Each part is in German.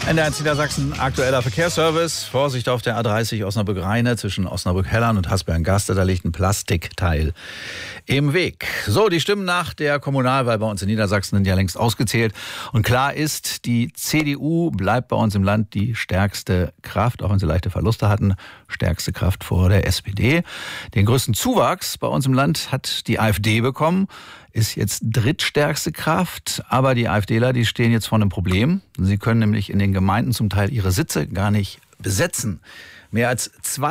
NDR Niedersachsen, aktueller Verkehrsservice. Vorsicht auf der A30 Osnabrück-Rheine zwischen Osnabrück-Hellern und Hasbergen-Gaste. Da liegt ein Plastikteil im Weg. So, die Stimmen nach der Kommunalwahl bei uns in Niedersachsen sind ja längst ausgezählt. Und klar ist, die CDU bleibt bei uns im Land die stärkste Kraft, auch wenn sie leichte Verluste hatten. Stärkste Kraft vor der SPD. Den größten Zuwachs bei uns im Land hat die AfD bekommen. Ist jetzt drittstärkste Kraft, aber die AfDler, die stehen jetzt vor einem Problem. Sie können nämlich in den Gemeinden zum Teil ihre Sitze gar nicht besetzen. Mehr als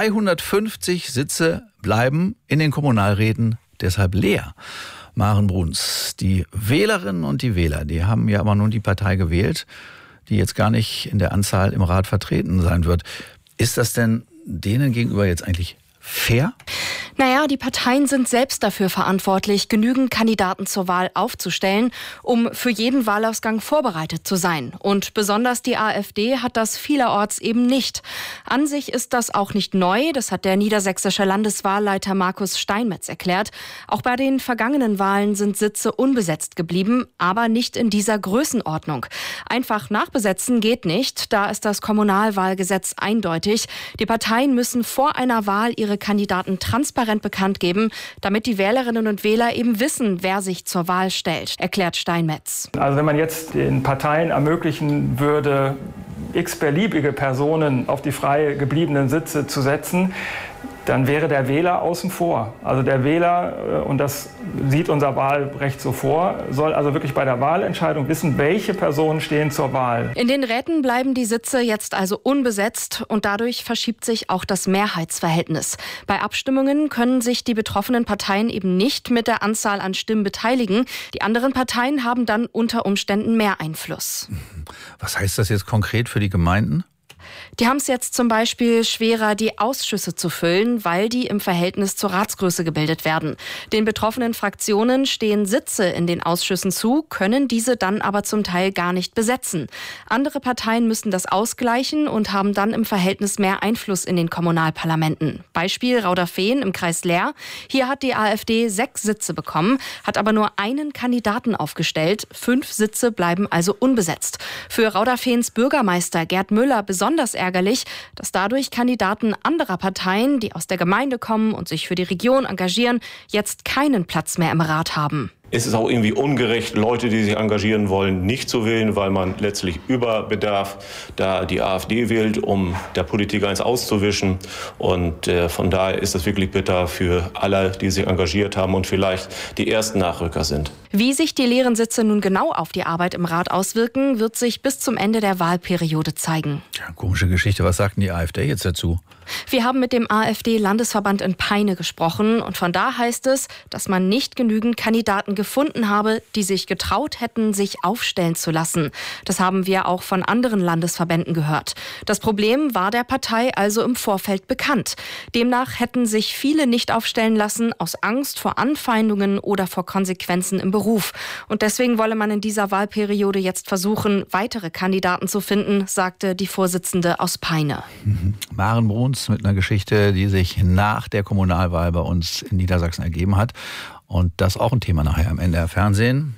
250 Sitze bleiben in den Kommunalräten deshalb leer. Maren Bruns, die Wählerinnen und die Wähler, die haben ja aber nun die Partei gewählt, die jetzt gar nicht in der Anzahl im Rat vertreten sein wird. Ist das denn denen gegenüber jetzt eigentlich fair? Naja, die Parteien sind selbst dafür verantwortlich, genügend Kandidaten zur Wahl aufzustellen, um für jeden Wahlausgang vorbereitet zu sein. Und besonders die AfD hat das vielerorts eben nicht. An sich ist das auch nicht neu, das hat der niedersächsische Landeswahlleiter Markus Steinmetz erklärt. Auch bei den vergangenen Wahlen sind Sitze unbesetzt geblieben, aber nicht in dieser Größenordnung. Einfach nachbesetzen geht nicht, da ist das Kommunalwahlgesetz eindeutig. Die Parteien müssen vor einer Wahl ihre Kandidaten transparent bekannt geben, damit die Wählerinnen und Wähler eben wissen, wer sich zur Wahl stellt, erklärt Steinmetz. Also wenn man jetzt den Parteien ermöglichen würde, x-beliebige Personen auf die frei gebliebenen Sitze zu setzen, dann wäre der Wähler außen vor. Also der Wähler, und das sieht unser Wahlrecht so vor, soll also wirklich bei der Wahlentscheidung wissen, welche Personen stehen zur Wahl. In den Räten bleiben die Sitze jetzt also unbesetzt und dadurch verschiebt sich auch das Mehrheitsverhältnis. Bei Abstimmungen können sich die betroffenen Parteien eben nicht mit der Anzahl an Stimmen beteiligen. Die anderen Parteien haben dann unter Umständen mehr Einfluss. Was heißt das jetzt konkret für die Gemeinden? Die haben es jetzt zum Beispiel schwerer, die Ausschüsse zu füllen, weil die im Verhältnis zur Ratsgröße gebildet werden. Den betroffenen Fraktionen stehen Sitze in den Ausschüssen zu, können diese dann aber zum Teil gar nicht besetzen. Andere Parteien müssen das ausgleichen und haben dann im Verhältnis mehr Einfluss in den Kommunalparlamenten. Beispiel Rauderfehn im Kreis Leer. Hier hat die AfD 6 Sitze bekommen, hat aber nur einen Kandidaten aufgestellt. 5 Sitze bleiben also unbesetzt. Für Rauderfehns Bürgermeister Gerd Müller besonders ärgerlich, dass dadurch Kandidaten anderer Parteien, die aus der Gemeinde kommen und sich für die Region engagieren, jetzt keinen Platz mehr im Rat haben. Es ist auch irgendwie ungerecht, Leute, die sich engagieren wollen, nicht zu wählen, weil man letztlich Überbedarf da die AfD wählt, um der Politik eins auszuwischen. Und von daher ist es wirklich bitter für alle, die sich engagiert haben und vielleicht die ersten Nachrücker sind. Wie sich die leeren Sitze nun genau auf die Arbeit im Rat auswirken, wird sich bis zum Ende der Wahlperiode zeigen. Ja, komische Geschichte. Was sagt denn die AfD jetzt dazu? Wir haben mit dem AfD-Landesverband in Peine gesprochen und von da heißt es, dass man nicht genügend Kandidaten gefunden habe, die sich getraut hätten, sich aufstellen zu lassen. Das haben wir auch von anderen Landesverbänden gehört. Das Problem war der Partei also im Vorfeld bekannt. Demnach hätten sich viele nicht aufstellen lassen aus Angst vor Anfeindungen oder vor Konsequenzen im Beruf. Und deswegen wolle man in dieser Wahlperiode jetzt versuchen, weitere Kandidaten zu finden, sagte die Vorsitzende aus Peine. Maren Bruns mit einer Geschichte, die sich nach der Kommunalwahl bei uns in Niedersachsen ergeben hat. Und das auch ein Thema nachher im NDR Fernsehen.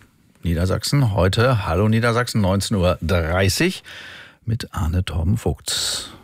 Niedersachsen heute, Hallo Niedersachsen, 19:30 Uhr mit Arne Torben Vogts.